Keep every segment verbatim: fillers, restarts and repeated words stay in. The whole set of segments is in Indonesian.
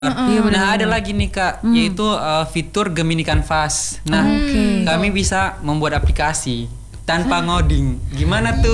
Uh-uh. Nah ada lagi nih Kak, hmm. yaitu uh, fitur Gemini Canvas. Nah okay. kami bisa membuat aplikasi tanpa ngoding. Gimana tuh?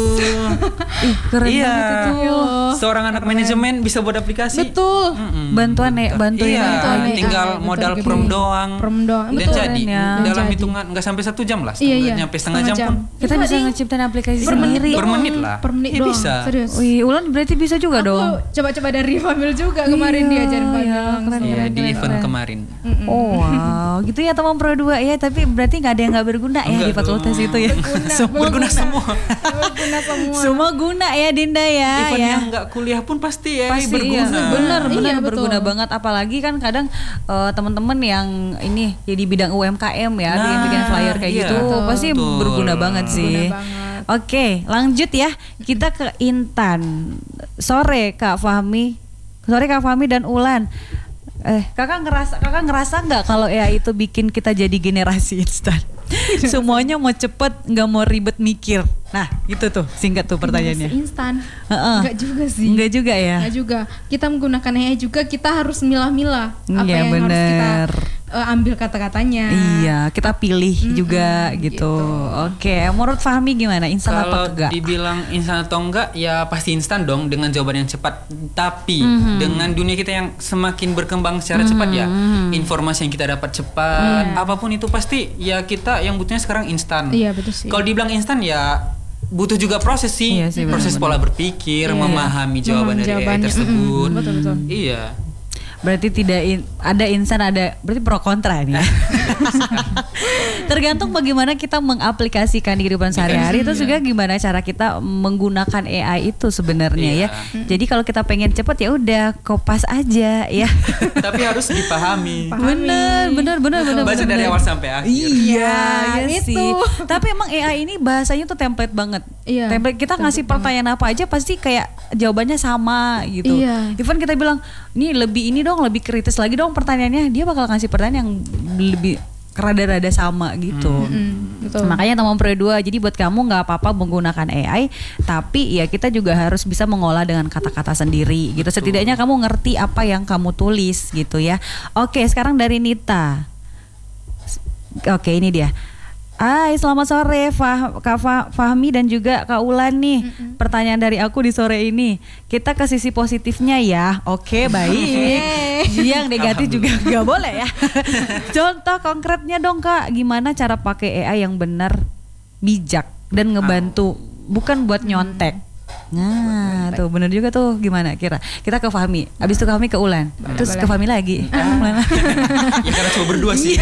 Ih, keren iya. banget itu. Seorang anak keren. Manajemen bisa buat aplikasi. Betul. Mm-mm. Bantuan ya, bantuan. Iya, bantuan tinggal ya. modal betul, prom doang. Prom doang. Dan betul. jadi ya. dalam jadi. hitungan nggak sampai satu jam lah. Iya, iya. Nyampe setengah jam, jam pun. Kita bisa ngeciptain aplikasi per sendiri. Per menit lah. Per menit ya, doang. bisa. Serius. Wih, Ulan berarti bisa juga Aku dong. coba-coba dari Famil juga kemarin iya, diajarin Famil. Iya, keren, Iya, keren, di keren, event keren. kemarin. Mm-mm. Oh wow, gitu ya teman Pro dua ya. Tapi berarti nggak ada yang nggak berguna ya Enggak di fakultas dong. itu ya. Semua berguna semua. Berguna semua. Semua guna ya Dinda ya. Event ya. yang nggak kuliah pun pasti ya Pasti berguna. iya. Bener bener Iya, berguna betul. banget. Apalagi kan kadang uh, teman-teman yang ini ya di bidang U M K M ya, Nah, bikin flyer kayak iya. gitu, Betul. pasti Betul. berguna banget sih. Berguna banget. Oke, lanjut ya. Kita ke Intan. Sore Kak Fahmi. Sore Kak Fahmi dan Ulan. Eh, kakak ngerasa kakak ngerasa nggak kalau ya itu bikin kita jadi generasi instan? Semuanya mau cepet, nggak mau ribet mikir. Nah, gitu tuh singkat tuh pertanyaannya. Instan. Uh-uh. Enggak juga sih. Enggak juga ya. Enggak juga. Kita menggunakan A I juga kita harus milah-milah apa Iya, yang bener. harus kita uh, ambil kata-katanya. Iya, kita pilih Mm-mm, juga gitu. gitu. Oke, menurut Fahmi gimana? Instan Kalau apa enggak? dibilang instan atau enggak, ya pasti instan dong dengan jawaban yang cepat. Tapi Mhm. dengan dunia kita yang semakin berkembang secara cepat ya, informasi yang kita dapat cepat, Iya. apapun itu pasti ya kita yang butuhnya sekarang instan. Iya, betul sih. Kalau dibilang instan ya butuh juga proses sih, Iya sih, proses benar-benar. pola berpikir, Iya. memahami jawaban Memahami dari A I jawabannya. tersebut. Mm-mm, betul-betul. Iya. Berarti tidak in- ada instan, ada berarti pro kontra nih. Tergantung bagaimana kita mengaplikasikan di kehidupan sehari-hari. Itu juga gimana cara kita menggunakan A I itu sebenarnya ya. Iya. Jadi kalau kita pengen cepet ya udah kopas aja ya. Tapi harus dipahami. Pahami. Bener, bener, bener, bener. Baca bener, dari bener. awal sampai akhir. Iya, iya itu. sih. Tapi emang A I ini bahasanya tuh template banget. Iya, Template kita template ngasih pertanyaan apa aja pasti kayak jawabannya sama gitu. Iya. Even kita bilang, "Nih lebih ini dong, lebih kritis lagi dong pertanyaannya." Dia bakal ngasih pertanyaan yang lebih rada-rada sama gitu. Mm, betul. Makanya teman Pro dua, jadi buat kamu nggak apa-apa menggunakan A I, tapi ya kita juga harus bisa mengolah dengan kata-kata sendiri gitu. Setidaknya kamu ngerti apa yang kamu tulis gitu ya. Oke, sekarang dari Nita. Oke, ini dia. Hai, selamat sore Fah, Kak Fah, Fahmi dan juga Kak Ulan nih. Mm-mm. Pertanyaan dari aku di sore ini. Kita ke sisi positifnya ya. Oke, baik. Yang negatif juga nggak boleh ya. Contoh konkretnya dong Kak, gimana cara pakai A I yang benar, bijak dan ngebantu, bukan buat nyontek. Nah, tuh bener juga tuh. Gimana kira? Kita ke Fahmi, abis itu ke Fahmi ke Ulan, Boleh, terus boleh. ke Fahmi lagi. Ulan. Ya karena cuma berdua sih.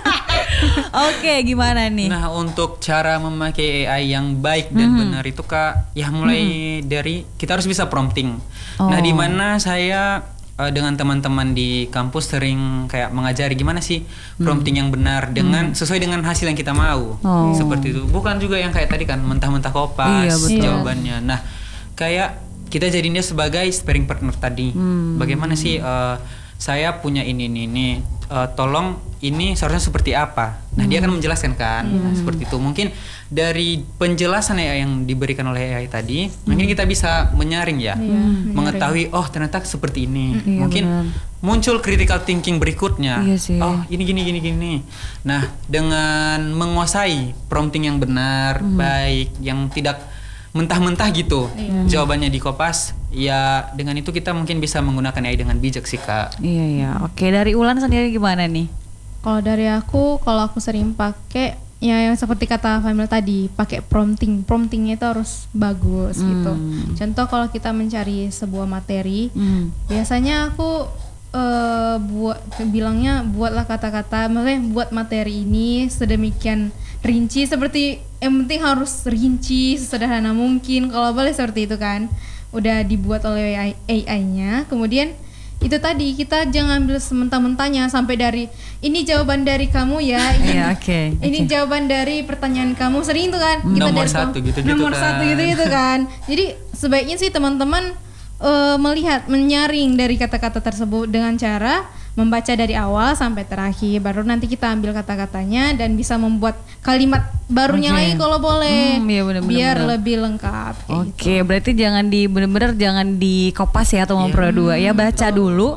Oke, gimana nih? Nah untuk cara memakai A I yang baik dan Mhm. benar itu Kak, ya mulai dari kita harus bisa prompting. Oh. Nah di mana saya eh, dengan teman-teman di kampus sering kayak mengajari gimana sih prompting yang benar dengan sesuai dengan hasil yang kita mau. Oh. Seperti itu. Bukan juga yang kayak tadi kan mentah-mentah kopas Iya, betul. jawabannya. Nah kayak kita jadiin dia sebagai sparring partner tadi. Hmm. Bagaimana sih eh, saya punya ini ini ini eh, tolong ini seharusnya seperti apa. Nah, dia akan menjelaskan kan. Nah, seperti itu. Mungkin dari penjelasan A I yang diberikan oleh A I tadi, mungkin kita bisa menyaring ya. Iya, Mengetahui oh ternyata seperti ini. Iya, Mungkin benar. muncul critical thinking berikutnya. Iya sih. Oh, ini gini gini gini. Nah, dengan menguasai prompting yang benar, baik, yang tidak mentah-mentah gitu. Jawabannya di kopas, ya dengan itu kita mungkin bisa menggunakan A I dengan bijak sih, Kak. Iya ya. Oke, dari Ulan sendiri gimana nih? Kalau dari aku, kalau aku sering pakai ya yang seperti kata Famil tadi, pakai prompting. Promptingnya itu harus bagus gitu. Hmm. Contoh kalau kita mencari sebuah materi, Hmm. biasanya aku eh, buat bilangnya buatlah kata-kata, maksudnya buat materi ini sedemikian rinci seperti yang penting harus rinci sesederhana mungkin. Kalau boleh seperti itu kan, udah dibuat oleh A I-nya. Kemudian itu tadi kita jangan ambil sementah-mentahnya sampai dari ini jawaban dari kamu ya, ini, Iya, oke, ini oke. jawaban dari pertanyaan kamu, sering itu kan kita Nomor dari satu gitu-gitu nomor kan. satu gitu gitu kan. Jadi sebaiknya sih teman-teman eh, melihat menyaring dari kata-kata tersebut dengan cara membaca dari awal sampai terakhir, baru nanti kita ambil kata-katanya dan bisa membuat kalimat barunya Oke. lagi kalau boleh, Hmm, iya bener-bener, biar bener. lebih lengkap kayak Oke, gitu. berarti jangan di bener-bener jangan di kopas ya teman Iya. Pro dua ya, baca Betul. dulu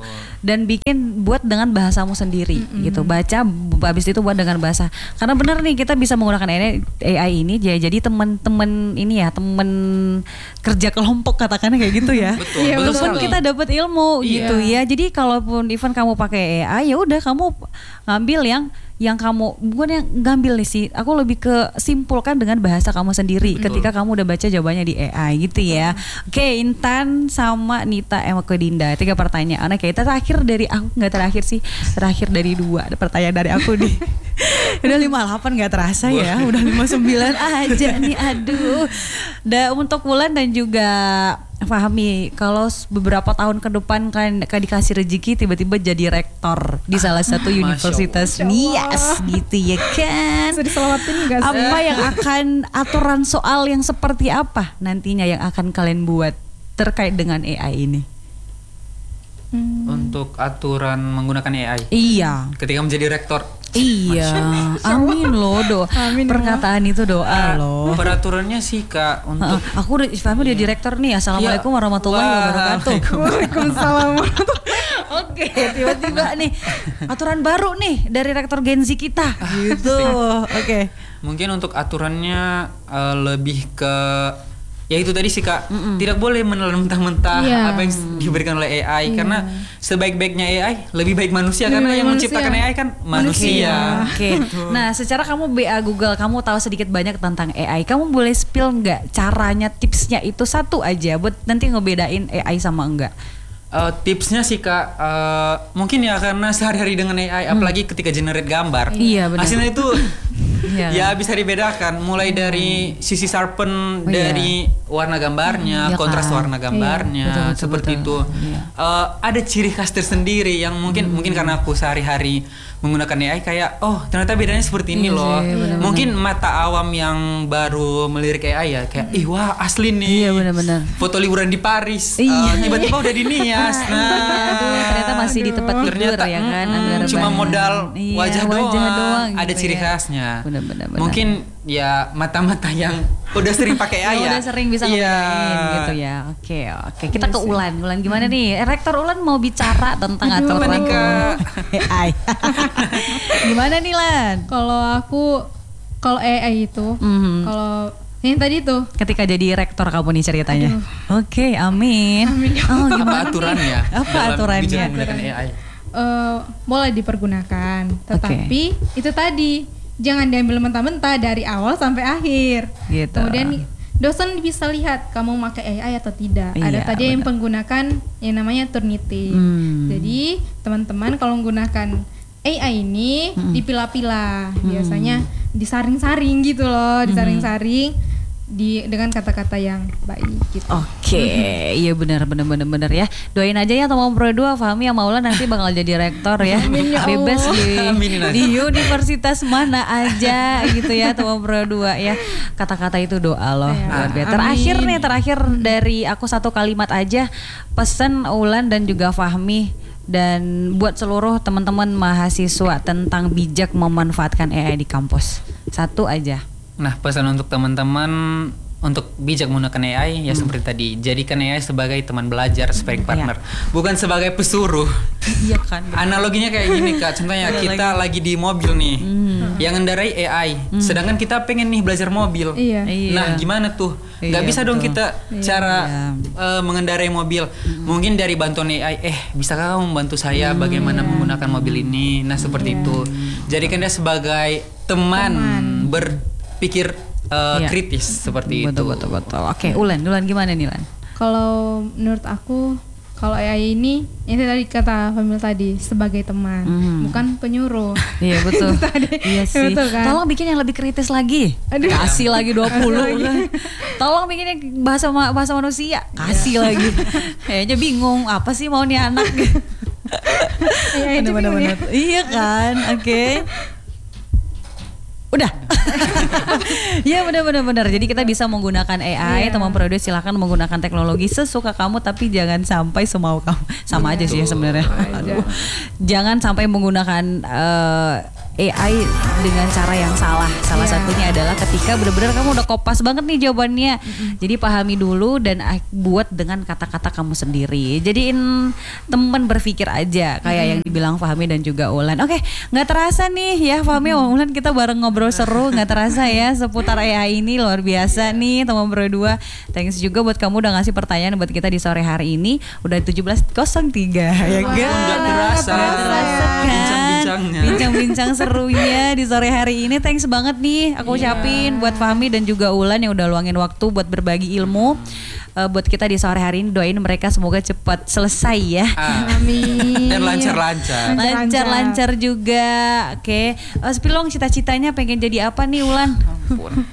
dan bikin buat dengan bahasamu sendiri mm-hmm. gitu. Baca habis itu buat dengan bahasa. Karena benar nih kita bisa menggunakan A I ini jadi jadi teman-teman ini ya, teman kerja kelompok katakannya kayak gitu ya. Betul. Iya, betul Walaupun sekali. kita dapat ilmu Iya. gitu ya. Jadi kalaupun even kamu pakai A I ya udah kamu ngambil yang yang kamu bukan yang ngambil nih sih, aku lebih ke simpulkan dengan bahasa kamu sendiri Betul. ketika kamu udah baca jawabannya di A I gitu ya. Oke, Intan sama Nita emang ke Dinda tiga pertanyaan. Oke, terakhir dari aku nggak terakhir sih, terakhir dari dua ada pertanyaan dari aku nih. Udah lima puluh delapan nggak terasa ya, udah lima puluh sembilan aja nih, aduh. Dan untuk Wulan dan juga Fahmi, kalau beberapa tahun ke depan kan kan dikasih rezeki tiba-tiba jadi rektor di salah satu Masya universitas Allah. Nias gitu ya kan. Bisa diselamatin gak sih? Apa yang akan aturan soal yang seperti apa nantinya yang akan kalian buat terkait dengan A I ini? Hmm. Untuk aturan menggunakan A I Iya. ketika menjadi rektor. Iya, amin loh do. Amin, Perkataan itu doa loh. Peraturannya sih Kak untuk Heeh, aku udah Fahmi udah direktur nih. Assalamualaikum Ya, warahmatullahi wabarakatuh. Waalaikumsalam. Oke, tiba-tiba nih aturan baru nih dari rektor Gen Z kita. Gitu. Oke. mungkin untuk aturannya eh, lebih ke ya itu tadi sih Kak, Mm-mm. tidak boleh menelan mentah-mentah Iya. apa yang diberikan oleh A I Iya. karena sebaik-baiknya A I lebih baik manusia Lebih karena baik yang manusia. menciptakan A I kan manusia. Oke. Nah, secara kamu B A Google, kamu tahu sedikit banyak tentang A I. Kamu boleh spill nggak caranya, tipsnya itu satu aja buat nanti ngebedain A I sama enggak? Eh, tipsnya sih Kak, eh, mungkin ya karena sehari-hari dengan A I, apalagi ketika generate gambar, Iya, benar. hasilnya itu Iya. ya bisa dibedakan, mulai dari sisi sharpen Oh, iya. dari warna gambarnya, Iya kontras kan? warna gambarnya, Iya, betul, betul, seperti betul. itu. Iya. Eh, ada ciri khas tersendiri yang mungkin mungkin karena aku sehari-hari menggunakan A I kayak oh ternyata bedanya seperti ini Iya loh. sih, benar-benar. Mungkin mata awam yang baru melirik A I ya kayak ih wah asli nih. Iya, benar-benar. Foto liburan di Paris, eh, Iya. tiba-tiba udah di Nias. Nah, Aduh, ternyata masih di tempat tidur ternyata ya kan, mm, ambil cuma rebahan. modal Iya, wajah, doang, ada gitu ciri ya. khasnya. Benar-benar. benar. Mungkin ya mata-mata yang udah sering pakai A I Ya, ya. udah sering bisa Iya. ngebedain gitu ya. Oke, oke. Kita Iya ke sih. Ulan. Ulan gimana nih? Eh, Rektor Ulan mau bicara tentang Aduh, aturan apa nih, Kak? A I. Gimana nih Lan? Kalau aku kalau A I itu, Mhm. kalau yang tadi itu Ketika jadi rektor kamu nih ceritanya. Oke, amin. Amin. Oh, Apa gimana nih? aturannya? Apa dalam aturannya? bicara menggunakan A I. eh, boleh dipergunakan, tetapi itu tadi jangan diambil mentah-mentah dari awal sampai akhir. Gitu. Kemudian dosen bisa lihat kamu pakai A I atau tidak. Iya, Ada tadi yang benar. menggunakan yang namanya Turnitin. Hmm. Jadi teman-teman kalau menggunakan A I ini Hmm. dipilah-pilah, biasanya disaring-saring gitu loh, disaring-saring di dengan kata-kata yang baik gitu. Oke, iya benar benar benar benar ya. Doain aja ya Tomom Pro dua, Fahmi sama Ulan nanti bakal jadi rektor ya. Amin ya Bebas Allah. di, Aminin aja. di universitas mana aja gitu ya Tomom Pro dua ya. Kata-kata itu doa loh. Ya, Luar biasa. amin. Terakhir nih, terakhir dari aku satu kalimat aja, pesan Ulan dan juga Fahmi dan buat seluruh teman-teman mahasiswa tentang bijak memanfaatkan A I di kampus. Satu aja. Nah, pesan untuk teman-teman untuk bijak menggunakan A I ya seperti tadi, jadikan A I sebagai teman belajar, sparring partner, bukan sebagai pesuruh. Iya kan. Analoginya kayak gini Kak, contohnya kita lagi di mobil nih, yang ngendarai A I, sedangkan kita pengen nih belajar mobil. Iya. Iya. Nah, gimana tuh? Nggak Iya, bisa dong betul. kita cara Iya. eh, mengendarai mobil. Mungkin dari bantuan A I, eh bisa kamu membantu saya bagaimana menggunakan mobil ini? Nah, seperti itu. Jadikan dia sebagai teman, berpikir eh, Iya. kritis seperti betul, itu. Betul betul. Oke, Ulan, Ulan gimana nih Lan? Kalau menurut aku, kalau A I ini yang tadi kata Famil tadi sebagai teman, Mhm. bukan penyuruh. Iya betul. Tadi. Iya sih. Betul kan? Tolong bikin yang lebih kritis lagi. Aduh. Kasih lagi dua puluh. Kasih lagi. Tolong bikin yang bahasa ma- bahasa manusia. Kasih lagi. Kayaknya bingung apa sih mau nih anak. Iya, itu bingung ya. Iya kan? Oke. Udah. Iya benar-benar benar. Jadi kita bisa menggunakan A I, Iya. teman Pro dua silakan menggunakan teknologi sesuka kamu tapi jangan sampai semau kamu. Sama aja sih ya sebenarnya. Aduh. Jangan sampai menggunakan uh, A I dengan cara yang salah. Salah Yeah. satunya adalah ketika benar-benar kamu udah kopas banget nih jawabannya. Mm-mm. Jadi pahami dulu dan ak- buat dengan kata-kata kamu sendiri. Jadiin teman berpikir aja kayak yang dibilang Fahmi dan juga Ulan. Oke, nggak terasa nih ya Fahmi sama Ulan kita bareng ngobrol seru, nggak terasa ya seputar A I ini luar biasa nih teman berdua. Thanks juga buat kamu udah ngasih pertanyaan buat kita di sore hari ini. Udah tujuh belas nol tiga ya Wah, kan? Nggak terasa. Nggak terasa kan? Bincang-bincangnya. Bincang-bincang serunya di sore hari ini. Thanks banget nih aku ucapin buat Fahmi dan juga Ulan yang udah luangin waktu buat berbagi ilmu uh, buat kita di sore hari ini. Doain mereka semoga cepat selesai ya. Ah, Amin. dan lancar-lancar. Lancar-lancar juga. Oke, uh, Spilong cita-citanya pengen jadi apa nih Ulan? Ampun.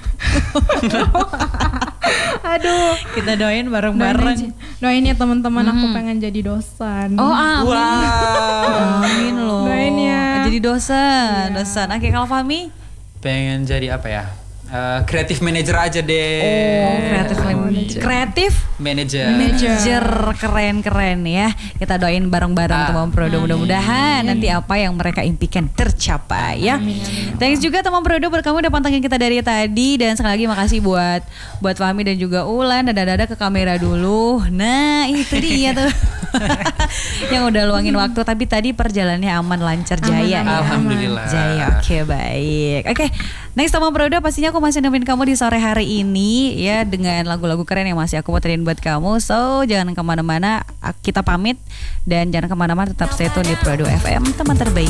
Aduh. Kita doain Doain, bareng-bareng. aja- doain ya teman-teman aku Hmm. pengen jadi dosan. Oh amin. Wow. Amin loh. Doain ya. Jadi dosen, Iya. dosen. Oke, kalau Fahmi? Pengen jadi apa ya? Eh, Kreatif manager aja deh. Oh, kreatif Oh, manager. Kreatif Manager. manager keren-keren ya. Kita doain bareng-bareng Ah. teman Prodo. Mudah-mudahan nanti apa yang mereka impikan tercapai ya. Thanks juga teman Prodo buat kamu udah pantengin kita dari tadi dan sekali lagi makasih buat buat Fahmi dan juga Ulan. Dada-dada ke kamera dulu. Nah, itu dia tuh. Yang udah luangin waktu tapi tadi perjalanannya aman lancar jaya ya. Alhamdulillah. Jaya, oke baik. Oke, next teman Prodo pastinya aku masih nemenin kamu di sore hari ini ya dengan lagu-lagu keren yang masih aku puterin buat kamu. So jangan kemana-mana, kita pamit dan jangan kemana-mana, tetap stay tune di Prodo F M, teman terbaik.